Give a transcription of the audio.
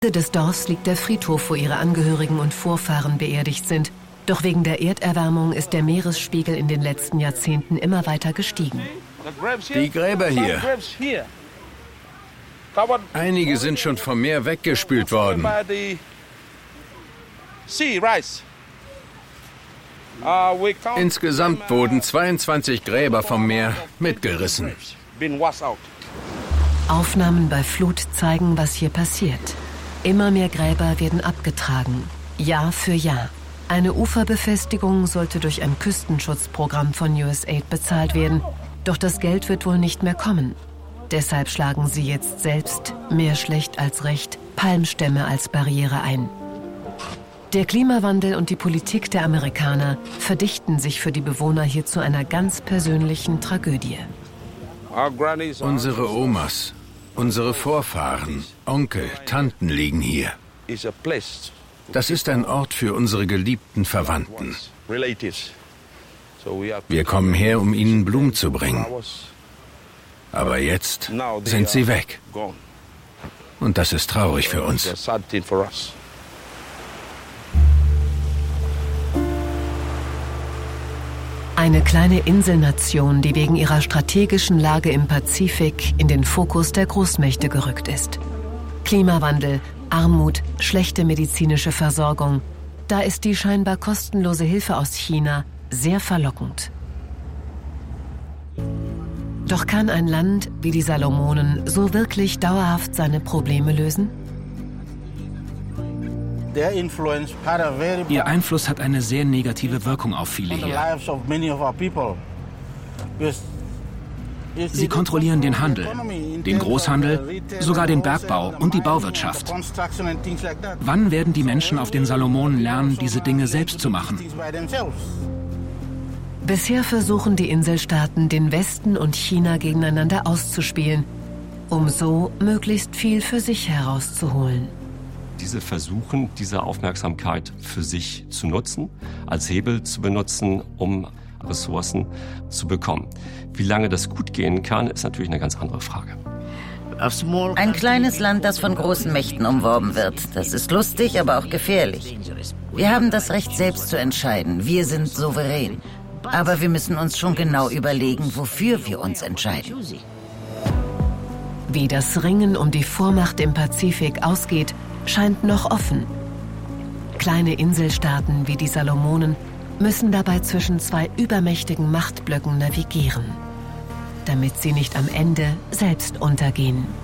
Des Dorfs liegt der Friedhof, wo ihre Angehörigen und Vorfahren beerdigt sind. Doch wegen der Erderwärmung ist der Meeresspiegel in den letzten Jahrzehnten immer weiter gestiegen. Die Gräber hier. Einige sind schon vom Meer weggespült worden. Insgesamt wurden 22 Gräber vom Meer mitgerissen. Aufnahmen bei Flut zeigen, was hier passiert. Immer mehr Gräber werden abgetragen, Jahr für Jahr. Eine Uferbefestigung sollte durch ein Küstenschutzprogramm von USAID bezahlt werden. Doch das Geld wird wohl nicht mehr kommen. Deshalb schlagen sie jetzt selbst, mehr schlecht als recht, Palmstämme als Barriere ein. Der Klimawandel und die Politik der Amerikaner verdichten sich für die Bewohner hier zu einer ganz persönlichen Tragödie. Unsere Omas, unsere Vorfahren, Onkel, Tanten liegen hier. Das ist ein Ort für unsere geliebten Verwandten. Wir kommen her, um ihnen Blumen zu bringen. Aber jetzt sind sie weg. Und das ist traurig für uns. Eine kleine Inselnation, die wegen ihrer strategischen Lage im Pazifik in den Fokus der Großmächte gerückt ist. Klimawandel, Armut, schlechte medizinische Versorgung. Da ist die scheinbar kostenlose Hilfe aus China sehr verlockend. Doch kann ein Land wie die Salomonen so wirklich dauerhaft seine Probleme lösen? Ihr Einfluss hat eine sehr negative Wirkung auf viele hier. Sie kontrollieren den Handel, den Großhandel, sogar den Bergbau und die Bauwirtschaft. Wann werden die Menschen auf den Salomonen lernen, diese Dinge selbst zu machen? Bisher versuchen die Inselstaaten, den Westen und China gegeneinander auszuspielen, um so möglichst viel für sich herauszuholen. Diese versuchen, diese Aufmerksamkeit für sich zu nutzen, als Hebel zu benutzen, um Ressourcen zu bekommen. Wie lange das gut gehen kann, ist natürlich eine ganz andere Frage. Ein kleines Land, das von großen Mächten umworben wird. Das ist lustig, aber auch gefährlich. Wir haben das Recht, selbst zu entscheiden. Wir sind souverän. Aber wir müssen uns schon genau überlegen, wofür wir uns entscheiden. Wie das Ringen um die Vormacht im Pazifik ausgeht, scheint noch offen. Kleine Inselstaaten wie die Salomonen müssen dabei zwischen zwei übermächtigen Machtblöcken navigieren, damit sie nicht am Ende selbst untergehen.